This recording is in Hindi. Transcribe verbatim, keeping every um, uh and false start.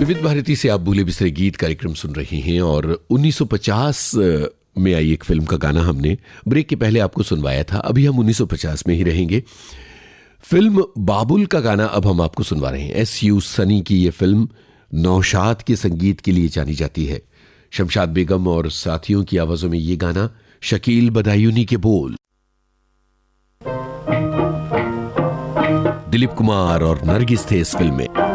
विविध भारती से आप भूले बिसरे गीत कार्यक्रम सुन रहे हैं और उन्नीस सौ पचास में आई एक फिल्म का गाना हमने ब्रेक के पहले आपको सुनवाया था। अभी हम उन्नीस सौ पचास में ही रहेंगे। फिल्म बाबुल का गाना अब हम आपको सुनवा रहे हैं। एस यू सनी की ये फिल्म नौशाद के संगीत के लिए जानी जाती है। शमशाद बेगम और साथियों की आवाजों में ये गाना, शकील बदायूनी के बोल, दिलीप कुमार और नरगिस थे इस फिल्म में।